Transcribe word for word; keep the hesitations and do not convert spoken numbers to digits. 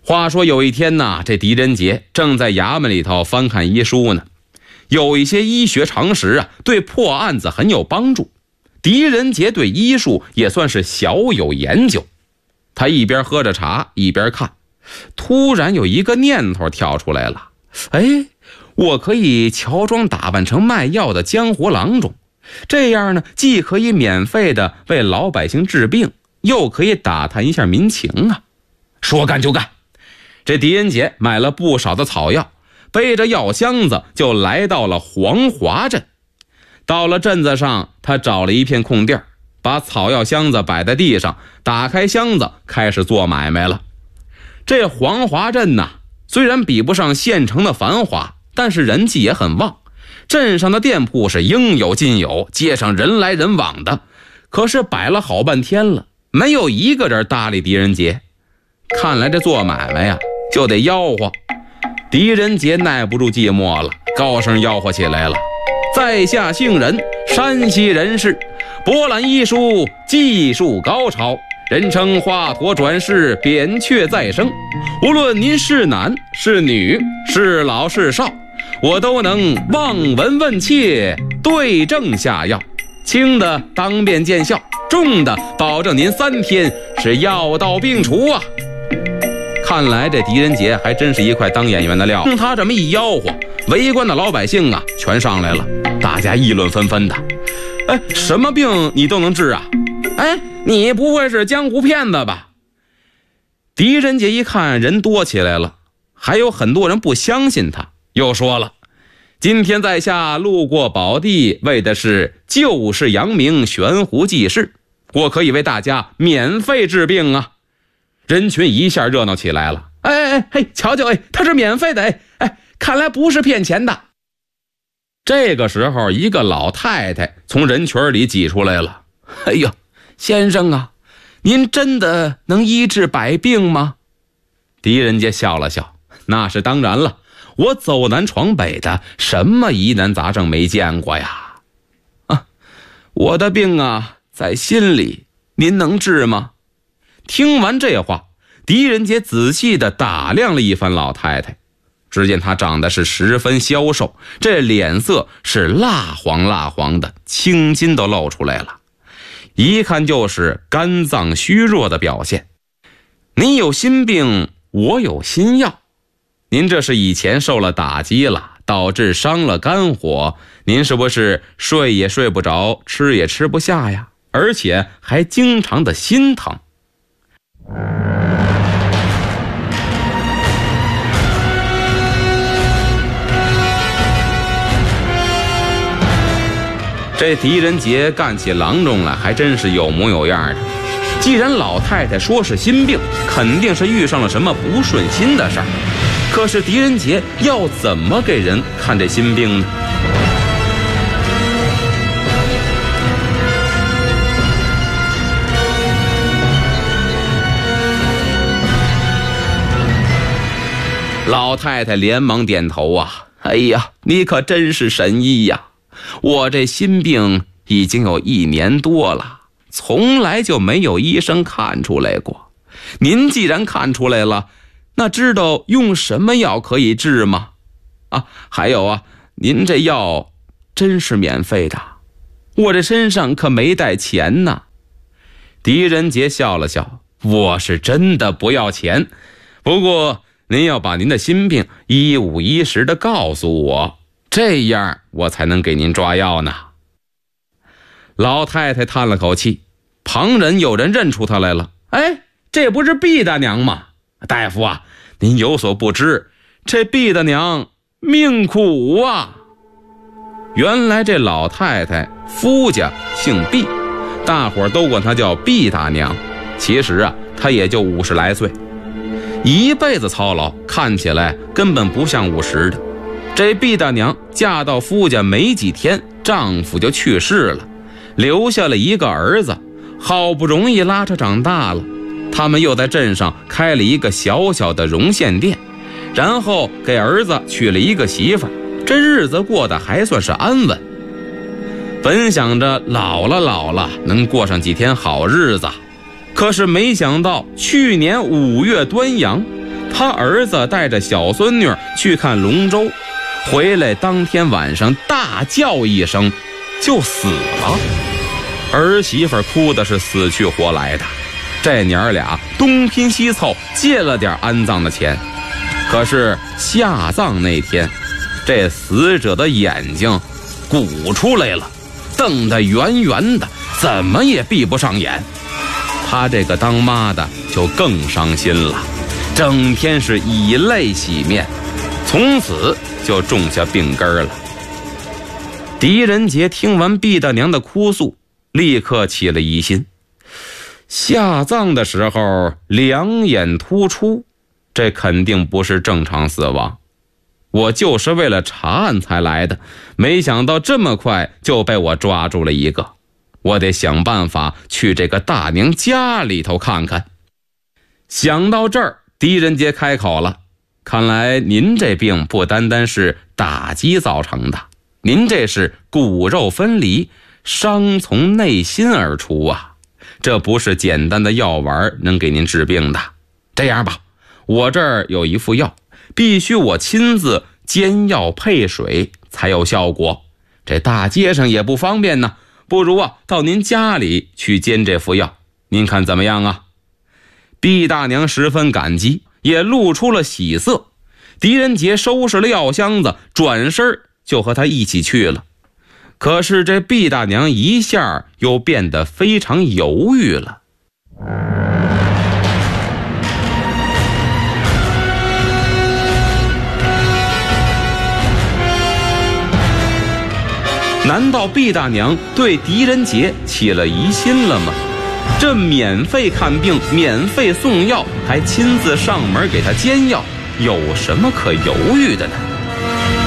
话说有一天呢，这狄仁杰正在衙门里头翻看医书呢，有一些医学常识啊，对破案子很有帮助。狄仁杰对医术也算是小有研究。他一边喝着茶一边看，突然有一个念头跳出来了，哎，我可以乔装打扮成卖药的江湖郎中，这样呢，既可以免费的为老百姓治病，又可以打探一下民情啊。说干就干，这狄仁杰买了不少的草药，背着药箱子就来到了黄华镇。到了镇子上，他找了一片空地儿，把草药箱子摆在地上，打开箱子开始做买卖了。这黄华镇呐，虽然比不上县城的繁华，但是人气也很旺，镇上的店铺是应有尽有，街上人来人往的。可是摆了好半天了，没有一个人搭理狄仁杰。看来这做买卖呀，就得吆喝。狄仁杰耐不住寂寞了，高声吆喝起来了：在下姓任，山西人士，博览医书，技术高超，人称华佗转世，扁鹊再生。无论您是男是女，是老是少，我都能望闻问切，对症下药，轻的当便见效，重的保证您三天是药到病除啊。看来这狄仁杰还真是一块当演员的料。听他这么一吆喝，围观的老百姓啊全上来了，大家议论纷纷的。哎，什么病你都能治啊？哎，你不会是江湖骗子吧？狄仁杰一看人多起来了，还有很多人不相信他，又说了：今天在下路过宝地，为的是救世扬名，悬壶济世，我可以为大家免费治病啊。人群一下热闹起来了。哎哎哎嘿，瞧瞧，哎，他是免费的，哎哎，看来不是骗钱的。这个时候，一个老太太从人群里挤出来了。哎呦，先生啊，您真的能医治百病吗？狄仁杰笑了笑，那是当然了，我走南闯北的，什么疑难杂症没见过呀？啊，我的病啊，在心里，您能治吗？听完这话，狄仁杰仔细地打量了一番老太太，只见她长得是十分消瘦，这脸色是蜡黄蜡黄的，青筋都露出来了，一看就是肝脏虚弱的表现。您有心病，我有心药。您这是以前受了打击了，导致伤了肝火，您是不是睡也睡不着，吃也吃不下呀？而且还经常的心疼。这狄仁杰干起郎中来还真是有模有样的。既然老太太说是心病，肯定是遇上了什么不顺心的事儿。可是狄仁杰要怎么给人看这心病呢？老太太连忙点头啊，哎呀，你可真是神医呀！我这心病已经有一年多了，从来就没有医生看出来过。您既然看出来了，那知道用什么药可以治吗？啊，还有啊，您这药真是免费的，我这身上可没带钱呢。狄仁杰笑了笑，我是真的不要钱，不过您要把您的心病一五一十的告诉我，这样我才能给您抓药呢。老太太叹了口气，旁人有人认出她来了。哎，这不是毕大娘吗？大夫啊，您有所不知，这毕大娘命苦啊。原来这老太太夫家姓毕，大伙儿都管她叫毕大娘。其实啊，她也就五十来岁，一辈子操劳，看起来根本不像五十的。这毕大娘嫁到夫家没几天，丈夫就去世了，留下了一个儿子，好不容易拉扯长大了。他们又在镇上开了一个小小的绒线店，然后给儿子娶了一个媳妇儿，这日子过得还算是安稳。本想着老了老了能过上几天好日子，可是没想到去年五月端阳， 他儿子带着小孙女去看龙舟，回来当天晚上大叫一声就死了。儿媳妇哭的是死去活来的，这娘俩东拼西凑借了点安葬的钱。可是下葬那天，这死者的眼睛鼓出来了，瞪得圆圆的，怎么也闭不上眼。他这个当妈的就更伤心了，整天是以泪洗面，从此就种下病根了。狄仁杰听完毕大娘的哭诉，立刻起了疑心。下葬的时候两眼突出，这肯定不是正常死亡。我就是为了查案才来的，没想到这么快就被我抓住了一个。我得想办法去这个大娘家里头看看。想到这儿，狄仁杰开口了，看来您这病不单单是打击造成的，您这是骨肉分离，伤从内心而出啊，这不是简单的药丸能给您治病的。这样吧，我这儿有一副药，必须我亲自煎药配水才有效果，这大街上也不方便呢，不如啊到您家里去煎这副药，您看怎么样啊？毕大娘十分感激，也露出了喜色。狄仁杰收拾了药箱子，转身就和他一起去了。可是这毕大娘一下又变得非常犹豫了。难道毕大娘对狄仁杰起了疑心了吗？这免费看病，免费送药，还亲自上门给他煎药，有什么可犹豫的呢？